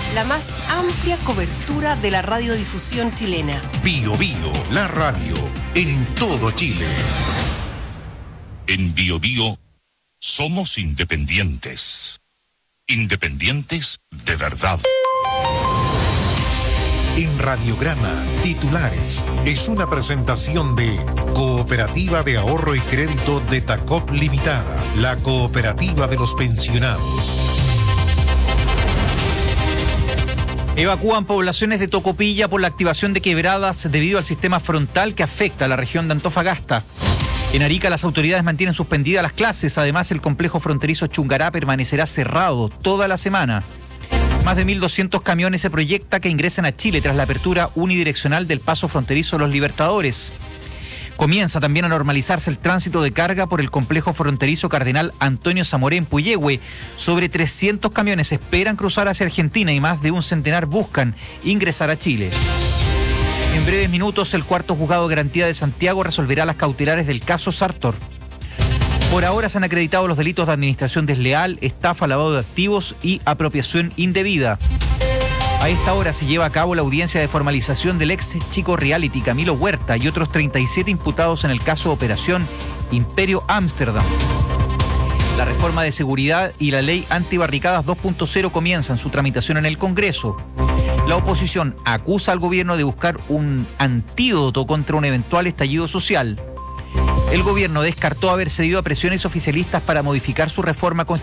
la más amplia cobertura de la radiodifusión chilena. Bio Bio, la radio en todo Chile. En Bio Bio somos independientes. Independientes de verdad. En Radiograma, titulares, es una presentación de Cooperativa de Ahorro y Crédito de Tacop Limitada, la cooperativa de los pensionados. Evacúan poblaciones de Tocopilla por la activación de quebradas debido al sistema frontal que afecta a la región de Antofagasta. En Arica las autoridades mantienen suspendidas las clases, además el complejo fronterizo Chungará permanecerá cerrado toda la semana. Más de 1.200 camiones se proyecta que ingresen a Chile tras la apertura unidireccional del paso fronterizo Los Libertadores. Comienza también a normalizarse el tránsito de carga por el complejo fronterizo Cardenal Antonio Zamoré en Puyehue. Sobre 300 camiones esperan cruzar hacia Argentina y más de un centenar buscan ingresar a Chile. En breves minutos, el cuarto juzgado de garantía de Santiago resolverá las cautelares del caso Sartor. Por ahora se han acreditado los delitos de administración desleal, estafa, lavado de activos y apropiación indebida. A esta hora se lleva a cabo la audiencia de formalización del ex chico reality Camilo Huerta y otros 37 imputados en el caso Operación Imperio Ámsterdam. La reforma de seguridad y la ley antibarricadas 2.0 comienzan su tramitación en el Congreso. La oposición acusa al gobierno de buscar un antídoto contra un eventual estallido social. El gobierno descartó haber cedido a presiones oficialistas para modificar su reforma constitucional.